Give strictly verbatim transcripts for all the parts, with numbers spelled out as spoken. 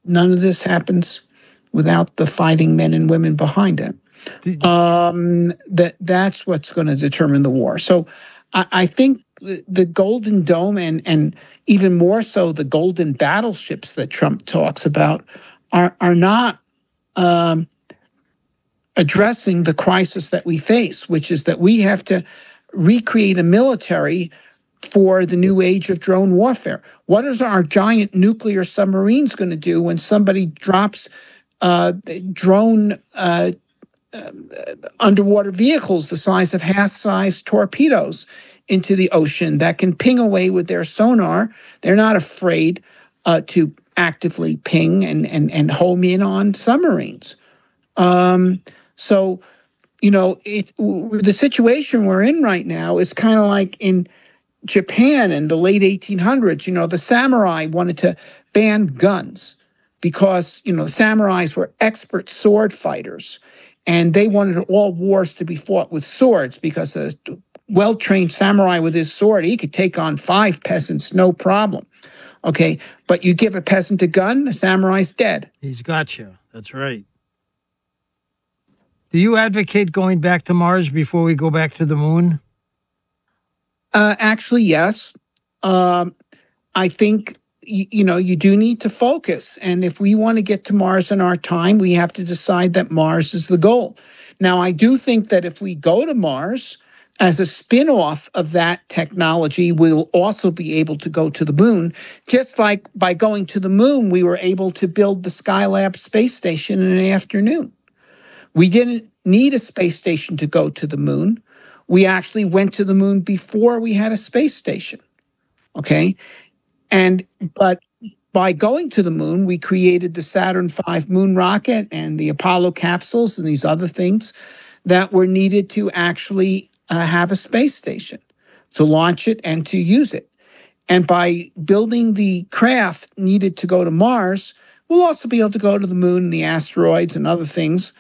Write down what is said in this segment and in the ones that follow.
none of this happens without the fighting men and women behind it. Um, that that's what's going to determine the war. So I, I think the, the Golden Dome and, and even more so the golden battleships that Trump talks about are, are not um, addressing the crisis that we face, which is that we have to recreate a military for the new age of drone warfare. What is our giant nuclear submarines going to do when somebody drops uh, drone uh, uh, underwater vehicles the size of half-sized torpedoes into the ocean that can ping away with their sonar? They're not afraid uh, to actively ping and, and, and home in on submarines. Um, so, you know, it, the situation we're in right now is kind of like in Japan in the late eighteen hundreds. You know, the samurai wanted to ban guns because, you know, the samurais were expert sword fighters, and they wanted all wars to be fought with swords because a well-trained samurai with his sword, he could take on five peasants, no problem. Okay, but you give a peasant a gun, the samurai's dead. He's got you. That's right. Do you advocate going back to Mars before we go back to the moon? Uh, actually, yes. Um, I think, you, you know, you do need to focus. And if we want to get to Mars in our time, we have to decide that Mars is the goal. Now, I do think that if we go to Mars, as a spin-off of that technology, we'll also be able to go to the moon. Just like by going to the moon, we were able to build the Skylab space station in an afternoon. We didn't need a space station to go to the moon. We actually went to the moon before we had a space station. Okay? And but by going to the moon, we created the Saturn five moon rocket and the Apollo capsules and these other things that were needed to actually uh, have a space station, to launch it and to use it. And by building the craft needed to go to Mars, we'll also be able to go to the moon and the asteroids and other things.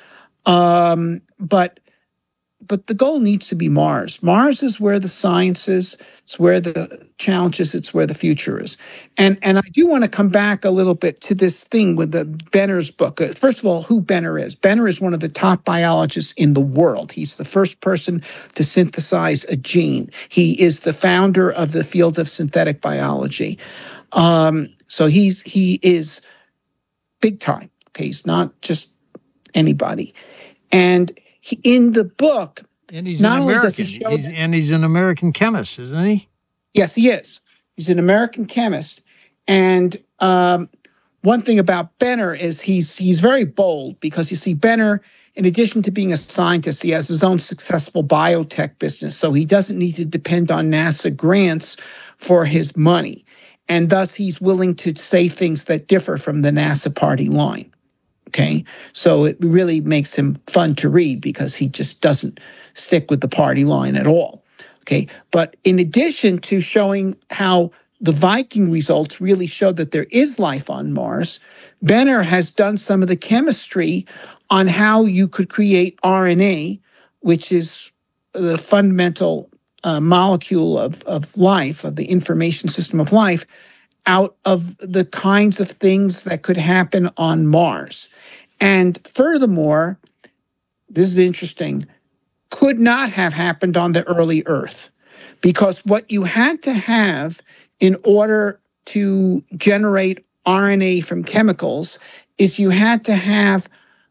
Um, but but the goal needs to be Mars. Mars is where the science is. It's where the challenge is. It's where the future is. And and I do want to come back a little bit to this thing with the Benner's book. First of all, who Benner is. Benner is one of the top biologists in the world. He's the first person to synthesize a gene. He is the founder of the field of synthetic biology. Um, so he's he is big time. Okay, he's not just anybody. And he, in the book, and he's an American, he he's, that, and he's an American chemist, isn't he? Yes, he is. He's an American chemist. And um, one thing about Benner is he's he's very bold because, you see, Benner, in addition to being a scientist, he has his own successful biotech business. So he doesn't need to depend on NASA grants for his money. And thus, he's willing to say things that differ from the NASA party line. Okay, so it really makes him fun to read because he just doesn't stick with the party line at all. Okay, but in addition to showing how the Viking results really show that there is life on Mars, Benner has done some of the chemistry on how you could create R N A, which is the fundamental uh, molecule of, of life, of the information system of life, out of the kinds of things that could happen on Mars. And furthermore, this is interesting, could not have happened on the early Earth, because what you had to have in order to generate R N A from chemicals is you had to have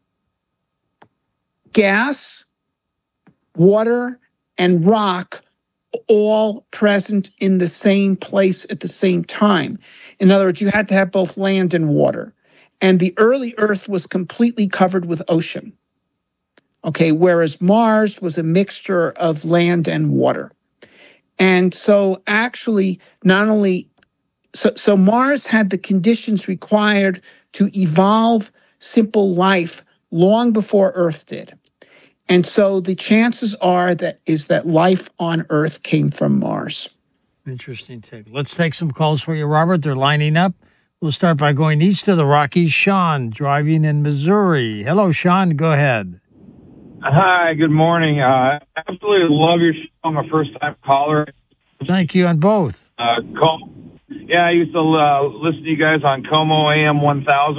gas, water, and rock all present in the same place at the same time. In other words, you had to have both land and water. And the early Earth was completely covered with ocean. Okay, whereas Mars was a mixture of land and water. And so actually, not only, so, so Mars had the conditions required to evolve simple life long before Earth did. And so the chances are that is that life on Earth came from Mars. Interesting take. Let's take some calls for you, Robert. They're lining up. We'll start by going east of the Rockies. Sean, driving in Missouri. Hello, Sean. Go ahead. Hi, good morning. Uh, absolutely love your show. I'm a first-time caller. Thank you on both. Uh, call, yeah, I used to uh, listen to you guys on Como A M one thousand.